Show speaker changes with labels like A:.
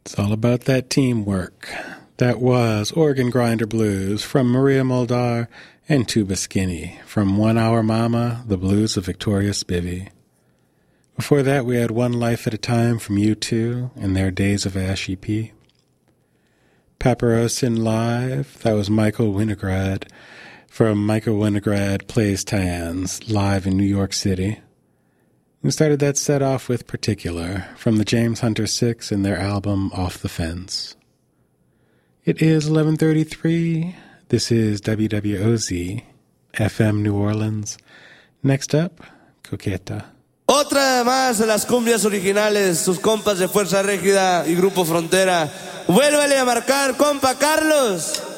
A: It's all about that teamwork. That was Organ Grinder Blues from Maria Muldaur and Tuba Skinny from 1 Hour Mama, The Blues of Victoria Spivey. Before that, we had One Life at a Time from U2 and their Days of Ash EP. Paparosin Live, that was Michael Winograd from Michael Winograd Plays Tans, live in New York City. We started that set off with Particular from the James Hunter Six and their album Off the Fence. It is 11:33. This is WWOZ, FM New Orleans. Next up, Coqueta.
B: Otra más de las cumbias originales, sus compas de Fuerza Régida y Grupo Frontera. Vuélvele a marcar, compa Carlos.